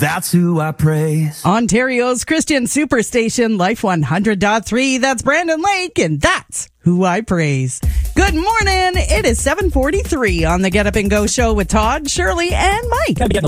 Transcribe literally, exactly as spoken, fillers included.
That's who I praise. Ontario's Christian Superstation, Life one hundred point three. That's Brandon Lake, and that's who I praise. Good morning. It is seven forty-three on the Get Up and Go show with Todd, Shirley, and Mike.